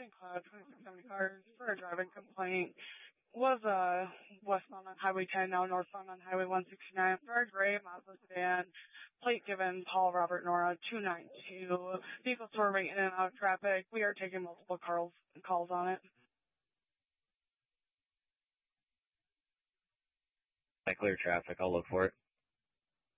St. Cloud 2670 cars for a driving complaint. Was westbound on Highway 10, now northbound on Highway 169. Very gray Mazda sedan. Plate given Paul Robert Nora 292. Vehicle swerving in and out of traffic. We are taking multiple calls on it. I clear traffic. I'll look for it.